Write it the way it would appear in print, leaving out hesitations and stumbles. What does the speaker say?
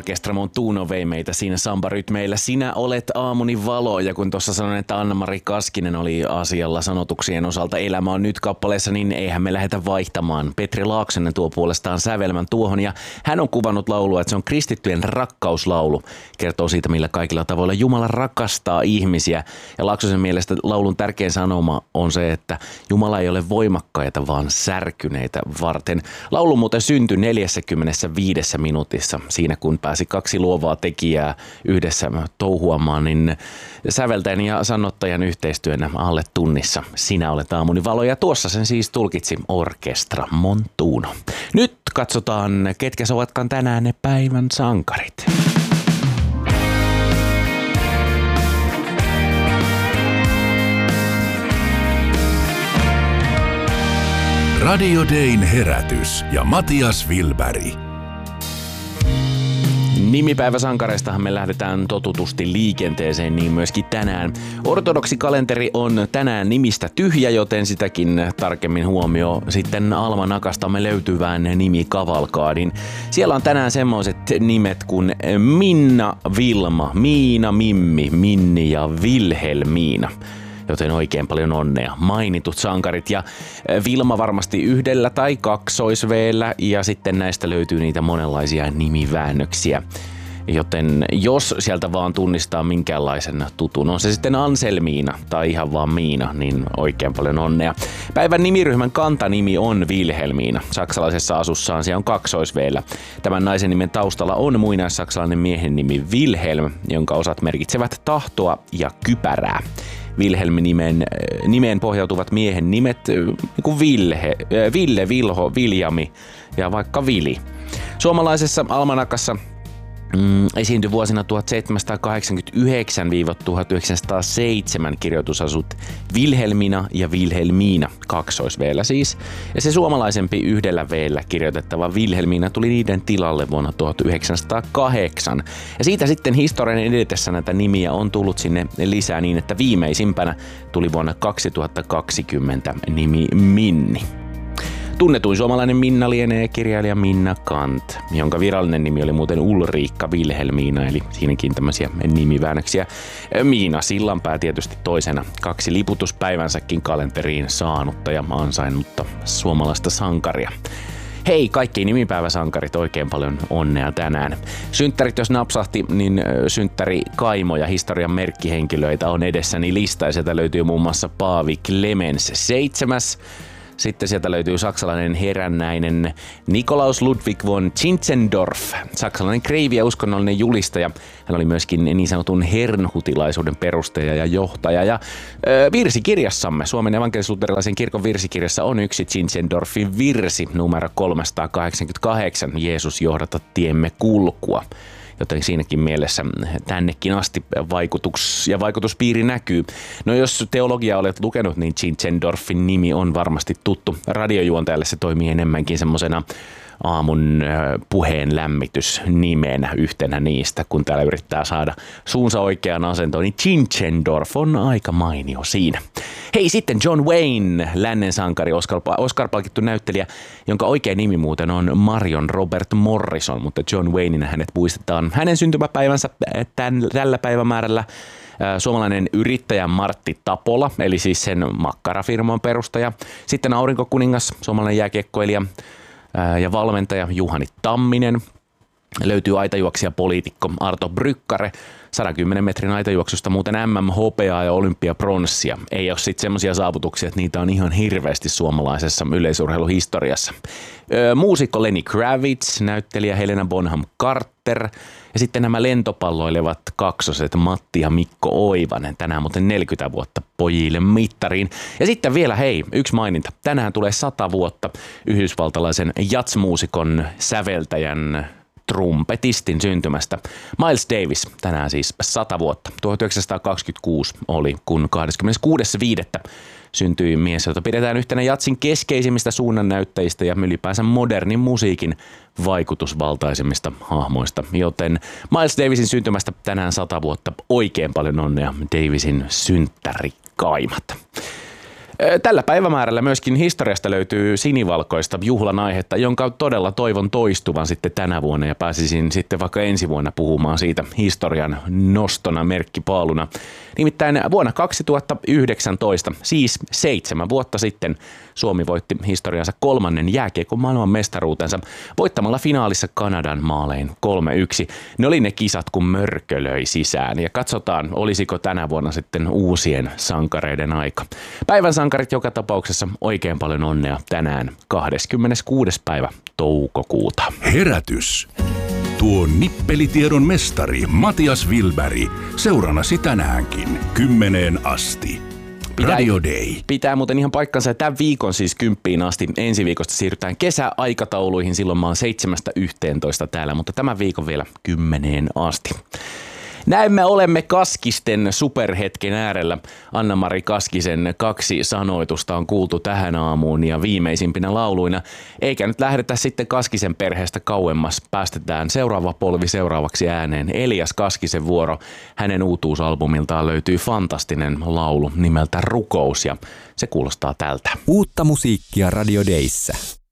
Orkestra Montuno vei meitä siinä sambarytmeillä. Sinä olet aamuni valo, ja kun tuossa sanoin, että Anna-Mari Kaskinen oli asialla sanotuksien osalta Elämä on nyt -kappaleessa, niin eihän me lähdetä vaihtamaan. Petri Laaksonen tuo puolestaan sävelmän tuohon, ja hän on kuvannut laulua, että se on kristittyjen rakkauslaulu. Kertoo siitä, millä kaikilla tavoilla Jumala rakastaa ihmisiä. Ja Laaksosen mielestä laulun tärkein sanoma on se, että Jumala ei ole voimakkaita, vaan särkyneitä varten. Laulu muuten syntyi 45 minuutissa. Siinä kun pääsi kaksi luovaa tekijää yhdessä touhuamaan, niin säveltäjän ja sanottajan yhteistyönä alle tunnissa. Sinä olet aamuni valo, ja tuossa sen siis tulkitsi Orkestra Montuno. Nyt katsotaan, ketkä ovatkaan tänään ne päivän sankarit. Radio Dayn herätys ja Matias Wilberg. Nimipäiväsankareistahan me lähdetään totutusti liikenteeseen, niin myöskin tänään. Ortodoksi kalenteri on tänään nimistä tyhjä, joten sitäkin tarkemmin huomio sitten almanakastamme löytyvään nimikavalkaadin. Siellä on tänään semmoiset nimet kuin Minna, Vilma, Miina, Mimmi, Minni ja Vilhelmiina. Joten oikein paljon onnea mainitut sankarit, ja Vilma varmasti yhdellä tai kaksoisveellä, ja sitten näistä löytyy niitä monenlaisia nimiväännöksiä. Joten jos sieltä vaan tunnistaa minkäänlaisen tutun, on se sitten Anselmiina tai ihan vaan Miina, niin oikein paljon onnea. Päivän nimiryhmän kantanimi on Vilhelmiina. Saksalaisessa asussaan se on kaksoisveellä. Tämän naisen nimen taustalla on muinaissaksalainen miehen nimi Wilhelm, jonka osat merkitsevät tahtoa ja kypärää. Vilhelm-nimeen pohjautuvat miehen nimet, niin kuin Ville, Vilho, Viljami ja vaikka Vili. Suomalaisessa almanakassa esiintyi vuosina 1789–1907 kirjoitusasut Vilhelmina ja Vilhelmiina, kaksoisveellä siis. Ja se suomalaisempi yhdellä veellä kirjoitettava Vilhelmiina tuli niiden tilalle vuonna 1908. Ja siitä sitten historian edetessä näitä nimiä on tullut sinne lisää niin, että viimeisimpänä tuli vuonna 2020 nimi Minni. Tunnetuin suomalainen Minna lienee kirjailija Minna Kant, jonka virallinen nimi oli muuten Ulriikka Vilhelmiina, eli siinäkin tämmöisiä nimiväännöksiä. Miina Sillanpää tietysti toisena, 2 liputuspäivänsäkin kalenteriin saanutta ja ansainnutta suomalaista sankaria. Hei kaikki nimipäiväsankarit, oikein paljon onnea tänään. Synttärit jos napsahti, niin synttäri Kaimo ja historian merkkihenkilöitä on edessäni lista, ja sieltä löytyy muun muassa Paavi Clemens 7. Sitten sieltä löytyy saksalainen herännäinen Nikolaus Ludwig von Zinzendorf, saksalainen kreivi ja uskonnollinen julistaja. Hän oli myöskin niin sanotun hernhutilaisuuden perustaja ja johtaja. Ja virsikirjassamme, Suomen evankelis-luterilaisen kirkon virsikirjassa, on yksi Zinzendorfin virsi numero 388, Jeesus johdata tiemme kulkua. Joten siinäkin mielessä tännekin asti vaikutus ja vaikutuspiiri näkyy. No jos teologiaa olet lukenut, niin Zinzendorfin nimi on varmasti tuttu. Radiojuontajalle se toimii enemmänkin semmoisena aamun puheen lämmitysnimenä, yhtenä niistä, kun täällä yrittää saada suunsa oikeaan asentoon, niin Zinzendorf on aika mainio siinä. Hei, sitten John Wayne, lännen sankari, Oscar-palkittu näyttelijä, jonka oikea nimi muuten on Marion Robert Morrison, mutta John Wayneina hänet muistetaan hänen syntymäpäivänsä tällä päivämäärällä. Suomalainen yrittäjä Martti Tapola, eli siis sen makkarafirman perustaja. Sitten aurinkokuningas, suomalainen jääkiekkoilija ja valmentaja Juhani Tamminen. Löytyy aitajuoksija poliitikko Arto Brykkare, 110 metrin aitajuoksusta muuten MM-hopeaa ja olympiapronssia. Ei ole sitten semmoisia saavutuksia, että niitä on ihan hirveästi suomalaisessa yleisurheiluhistoriassa. Muusikko Lenny Kravitz, näyttelijä Helena Bonham Carter ja sitten nämä lentopalloilevat kaksoset Matti ja Mikko Oivanen. Tänään muuten 40 vuotta pojille mittariin. Ja sitten vielä yksi maininta. Tänään tulee 100 vuotta yhdysvaltalaisen jazzmuusikon, säveltäjän, trumpetistin syntymästä. Miles Davis, tänään siis 100 vuotta. 1926 oli, kun 26.5. syntyi mies, jota pidetään yhtenä jatsin keskeisimmistä suunnannäyttäjistä ja ylipäänsä modernin musiikin vaikutusvaltaisimmista hahmoista. Joten Miles Davisin syntymästä tänään 100 vuotta. Oikein paljon onnea Davisin synttärikaimat. Tällä päivämäärällä myöskin historiasta löytyy sinivalkoista juhlan aihetta, jonka todella toivon toistuvan sitten tänä vuonna ja pääsisin sitten vaikka ensi vuonna puhumaan siitä historian nostona merkkipaaluna. Nimittäin vuonna 2019, siis 7 vuotta sitten, Suomi voitti historiansa 3. jääkiekon maailman mestaruutensa voittamalla finaalissa Kanadan maalein 3-1. Ne oli ne kisat, kun mörkö löi sisään ja katsotaan, olisiko tänä vuonna sitten uusien sankareiden aika. Päivän sankarit joka tapauksessa oikein paljon onnea tänään 26. päivä toukokuuta. Herätys. Tuo nippelitiedon mestari Matias Wilberg seurannasi tänäänkin 10 asti. Radio Day. Pitää muuten ihan paikkansa, että tämän viikon siis 10 asti. Ensi viikosta siirrytään kesäaikatauluihin, silloin mä oon 7-11 täällä, mutta tämän viikon vielä 10 asti. Näin me olemme Kaskisten superhetken äärellä. Anna-Mari Kaskisen 2 sanoitusta on kuultu tähän aamuun ja viimeisimpinä lauluina. Eikä nyt lähdetä sitten Kaskisen perheestä kauemmas. Päästetään seuraava polvi seuraavaksi ääneen. Elias Kaskisen vuoro. Hänen uutuusalbumiltaan löytyy fantastinen laulu nimeltä Rukous ja se kuulostaa tältä. Uutta musiikkia Radio Dayssä.